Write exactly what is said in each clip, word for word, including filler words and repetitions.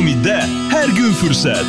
Umiddə hər gün fürsət.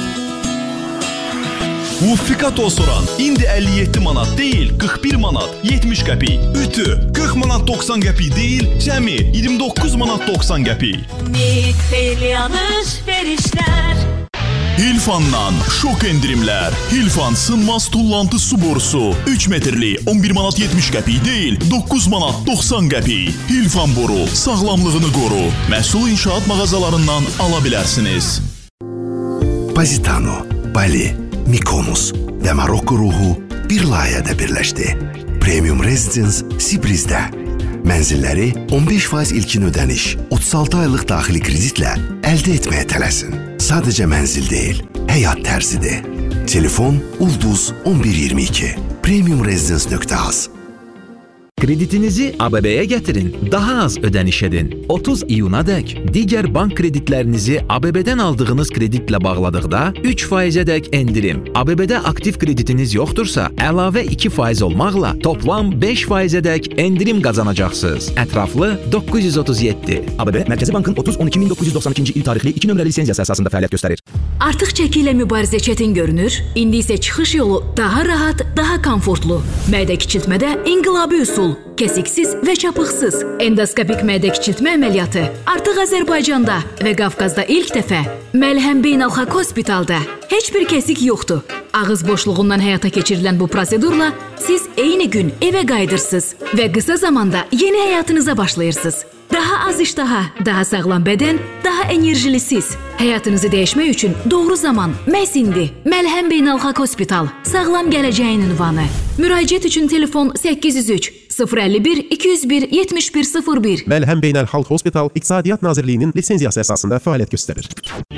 Ufika Tosoran indi əlli yeddi manat deyil, qırx bir manat yetmiş qəpik. Ütü qırx manat doxsan qəpik deyil, cəmi iyirmi doqquz manat doxsan qəpik. Ümid xeyli alış-verişlər. Hilfandan şok endirimlər. Hilfan sınmaz tullantı su borusu üç metrli on bir manat yetmiş qəpik deyil, doqquz manat doxsan qəpik. Hilfan boru sağlamlığını qoru. Məhsul inşaat mağazalarından ala bilərsiniz. Positano, Bali, Mykonos və Marokko ruhu bir layihədə birləşdi. Premium Residence Sibrizdə. Mənzilləri on beş faiz ilkin ödəniş, otuz altı aylıq daxili kreditlə əldə etməyə tələsin. Sadəcə mənzil deyil, həyat tərzidir. Telefon Ulduz on bir iyirmi iki. premium residence nöqtə az. Kreditinizi A B B'ye getirin, daha az ödəniş edin. otuz iyuna dək digər bank kreditlərinizi A B B'dən aldığınız kreditlə bağladıqda üç faizə dək endirim. A B B'də aktiv kreditiniz yoxdursa, əlavə iki faiz olmaqla toplam beş faizə dək endirim qazanacaqsınız. Ətraflı doqquz yüz otuz yeddi. A B B Mərkəzi Bankın otuz on iki min doqquz yüz doxsan ikinci il tarixli iki nömrəli lisenziyası əsasında fəaliyyət göstərir. Artıq çəki ilə mübarizə çətin görünür, indi isə çıxış yolu daha rahat, daha komfortlu. Mədə kiçiltmədə inqilabi üsul, kəsiksiz və çapıqsız endoskopik mədə kiçiltmə əməliyyatı artıq Azərbaycanda və Qafqazda ilk dəfə Məlhəm Beynəlxalq Hospitalda. Heç bir kəsik yoxdur. Ağız boşluğundan həyata keçirilən bu prosedurla siz eyni gün evə qayıdırsınız və qısa zamanda yeni həyatınıza başlayırsınız. Daha az iştaha, daha sağlam bədən, daha enerjili siz. Həyatınızı dəyişmək üçün doğru zaman məhz indi. Məlhəm Beynəlxalq Hospital, sağlam gələcəyin ünvanı. Müraciət üçün telefon səkkiz yüz üç sıfır əlli bir iki yüz bir yetmiş bir sıfır bir. Məlhəm Beynəlxalq Hospital İqtisadiyyat Nazirliyinin lisenziyası əsasında fəaliyyət göstərir.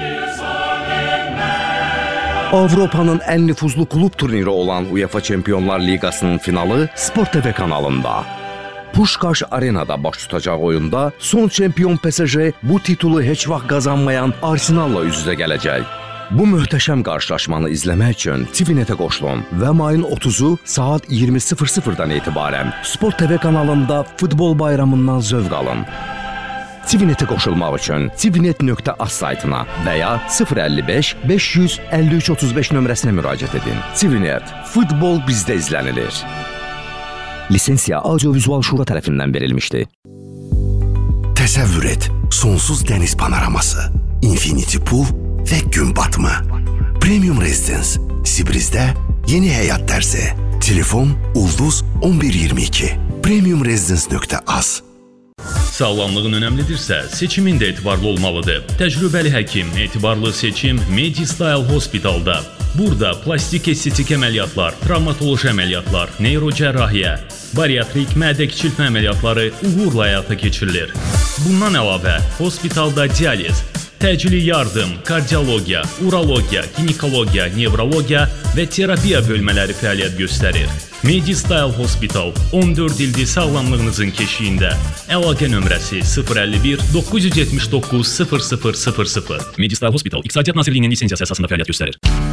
Avropanın ən nüfuzlu klub turniri olan UEFA Çempionlar Liqasının finalı Sport T V kanalında. Puşkaş Arenada baş tutacaq oyunda son çempion P S J bu titulu heç vaxt qazanmayan Arsenalla üz-üzə gələcək. Bu möhtəşəm qarşılaşmanı izləmək üçün T V Netə qoşulun və mayın otuzu saat iyirmi sıfır sıfırdan etibarən Sport T V kanalında futbol bayramından zövq alın. T V Netə qoşulmaq üçün t v net nöqtə az saytına və ya sıfır əlli beş beş yüz əlli üç otuz beş nömrəsinə müraciət edin. T V Net, futbol bizdə izlənilir. Lisensiya Audiovizual Şura tərəfindən verilmişdi. Təsəvvür et, sonsuz dəniz panoraması, infinity pool və gün batımı. Premium Residence Sibrizdə yeni həyat tərzi. Telefon Ulduz on bir iyirmi iki. premium residence nöqtə az. Sağlamlığın önəmlidirsə, seçimin də etibarlı olmalıdır. Təcrübəli həkim, etibarlı seçim MediStyle Hospitalda. Burada plastik estetik əməliyyatlar, travmatoloji əməliyyatlar, neyrocərrahiyyə, bariatrik mədə kiçiltmə əməliyyatları uğurla həyata keçirilir. Bundan əlavə, hospitalda dializ, təcili yardım, kardiologiya, urologiya, ginekologiya, nevrologiya və terapiya bölmələri fəaliyyət göstərir. MediStyle Hospital on dörd ildir sağlamlığınızın keşiyində. Əlaqə nömrəsi sıfır əlli bir doqquz yüz yetmiş doqquz sıfır sıfır sıfır sıfır. MediStyle Hospital İqtisadiyyat Nazirliyinin lisenziyası əsasında fəaliyyət göstərir.